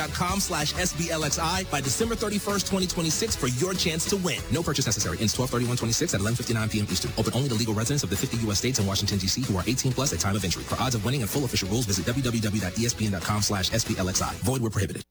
ESPN.com/SBLXI by December 31st, 2026 for your chance to win. No purchase necessary. Ends 12/31/26 at 11:59 p.m. Eastern. Open only to legal residents of the 50 U.S. states and Washington, D.C. who are 18 plus at time of entry. For odds of winning and full official rules, visit www.ESPN.com/SBLXI. Void where prohibited.